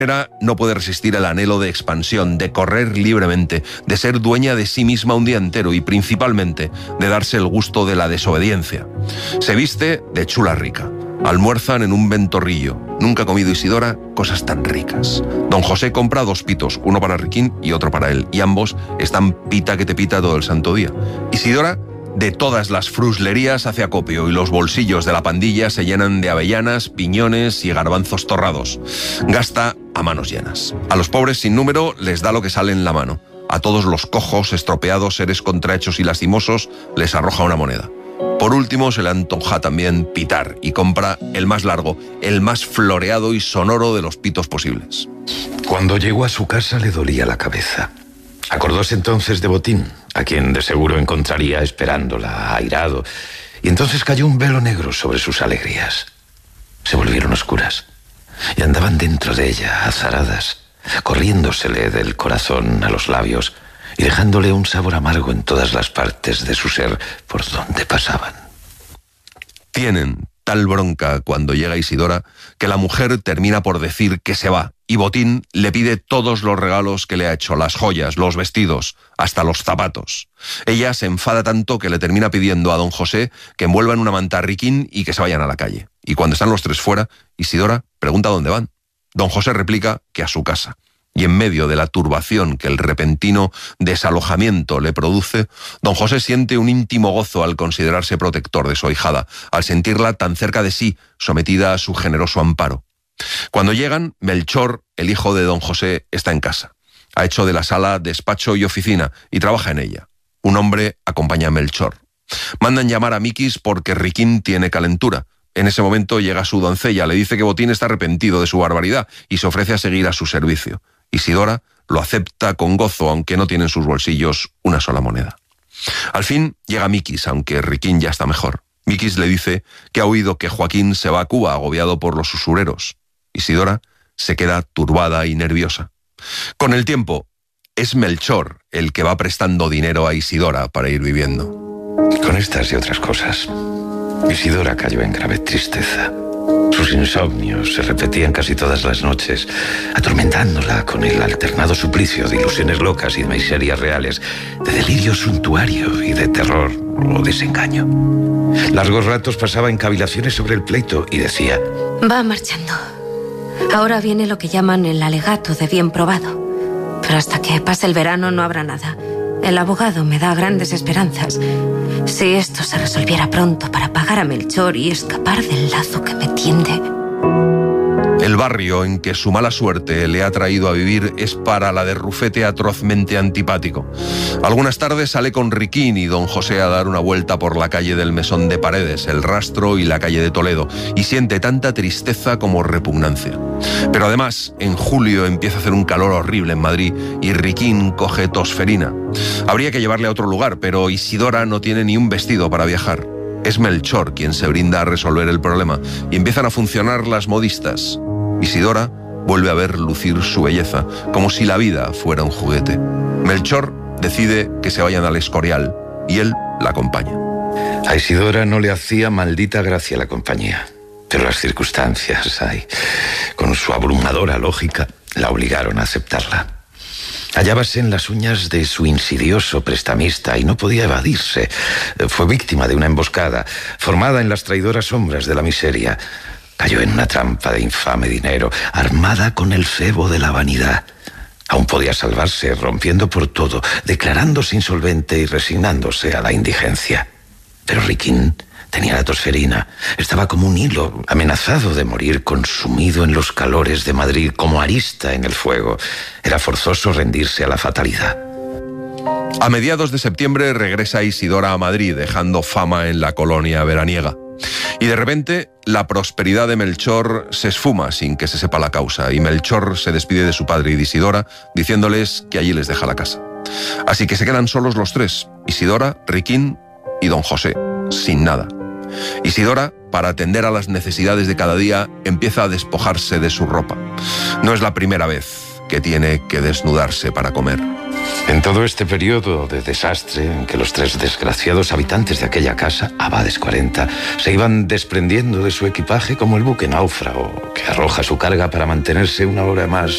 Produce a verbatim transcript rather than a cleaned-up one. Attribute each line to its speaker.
Speaker 1: no puede resistir el anhelo de expansión, de correr libremente, de ser dueña de sí misma un día entero y principalmente de darse el gusto de la desobediencia. Se viste de chula rica. Almuerzan en un ventorrillo. Nunca ha comido Isidora cosas tan ricas. Don José compra dos pitos, uno para Riquín y otro para él, y ambos están pita que te pita todo el santo día. Isidora, de todas las fruslerías hace acopio y los bolsillos de la pandilla se llenan de avellanas, piñones y garbanzos torrados. Gasta a manos llenas. A los pobres sin número les da lo que sale en la mano. A todos los cojos, estropeados, seres contrahechos y lastimosos les arroja una moneda. Por último, se le antoja también pitar y compra el más largo, el más floreado y sonoro de los pitos posibles.
Speaker 2: Cuando llegó a su casa le dolía la cabeza. Acordóse entonces de Botín, a quien de seguro encontraría esperándola, airado, y entonces cayó un velo negro sobre sus alegrías. Se volvieron oscuras y andaban dentro de ella, azaradas, corriéndosele del corazón a los labios y dejándole un sabor amargo en todas las partes de su ser por donde pasaban.
Speaker 1: Tienen tal bronca cuando llega Isidora que la mujer termina por decir que se va y Botín le pide todos los regalos que le ha hecho, las joyas, los vestidos, hasta los zapatos. Ella se enfada tanto que le termina pidiendo a don José que envuelva en una manta a Riquín y que se vayan a la calle. Y cuando están los tres fuera, Isidora pregunta dónde van. Don José replica que a su casa. Y en medio de la turbación que el repentino desalojamiento le produce, don José siente un íntimo gozo al considerarse protector de su ahijada, al sentirla tan cerca de sí, sometida a su generoso amparo. Cuando llegan, Melchor, el hijo de don José, está en casa. Ha hecho de la sala despacho y oficina y trabaja en ella. Un hombre acompaña a Melchor. Mandan llamar a Miquis porque Riquín tiene calentura. En ese momento llega su doncella, le dice que Botín está arrepentido de su barbaridad y se ofrece a seguir a su servicio. Isidora lo acepta con gozo, aunque no tiene en sus bolsillos una sola moneda. Al fin llega Miquis, aunque Riquín ya está mejor. Miquis le dice que ha oído que Joaquín se va a Cuba, agobiado por los usureros. Isidora se queda turbada y nerviosa. Con el tiempo, es Melchor el que va prestando dinero a Isidora para ir viviendo.
Speaker 2: Con estas y otras cosas, Isidora cayó en grave tristeza. Sus insomnios se repetían casi todas las noches, atormentándola con el alternado suplicio de ilusiones locas y de miserias reales, de delirio suntuario y de terror o desengaño. Largos ratos pasaba en cavilaciones sobre el pleito y decía:
Speaker 3: va marchando. Ahora viene lo que llaman el alegato de bien probado. Pero hasta que pase el verano no habrá nada. El abogado me da grandes esperanzas. Si esto se resolviera pronto para pagar a Melchor y escapar del lazo que me tiende.
Speaker 1: El barrio en que su mala suerte le ha traído a vivir es para la de Rufete atrozmente antipático. Algunas tardes sale con Riquín y don José a dar una vuelta por la calle del Mesón de Paredes, el Rastro y la calle de Toledo, y siente tanta tristeza como repugnancia. Pero además, en julio empieza a hacer un calor horrible en Madrid y Riquín coge tosferina. Habría que llevarle a otro lugar, pero Isidora no tiene ni un vestido para viajar. Es Melchor quien se brinda a resolver el problema y empiezan a funcionar las modistas. Isidora vuelve a ver lucir su belleza, como si la vida fuera un juguete. Melchor decide que se vayan al Escorial y él la acompaña.
Speaker 2: A Isidora no le hacía maldita gracia la compañía, pero las circunstancias, ay, con su abrumadora lógica, la obligaron a aceptarla. Hallábase en las uñas de su insidioso prestamista y no podía evadirse. Fue víctima de una emboscada, formada en las traidoras sombras de la miseria. Cayó en una trampa de infame dinero, armada con el cebo de la vanidad. Aún podía salvarse, rompiendo por todo, declarándose insolvente y resignándose a la indigencia. Pero Riquín tenía la tosferina, estaba como un hilo, amenazado de morir, consumido en los calores de Madrid, como arista en el fuego. Era forzoso rendirse a la fatalidad.
Speaker 1: A mediados de septiembre regresa Isidora a Madrid, dejando fama en la colonia veraniega. Y de repente, la prosperidad de Melchor se esfuma sin que se sepa la causa, y Melchor se despide de su padre y de Isidora, diciéndoles que allí les deja la casa. Así que se quedan solos los tres, Isidora, Riquín y don José, sin nada. Isidora, para atender a las necesidades de cada día, empieza a despojarse de su ropa. No es la primera vez que tiene que desnudarse para comer.
Speaker 2: En todo este periodo de desastre en que los tres desgraciados habitantes de aquella casa, Abades cuarenta, se iban desprendiendo de su equipaje como el buque náufrago que arroja su carga para mantenerse una hora más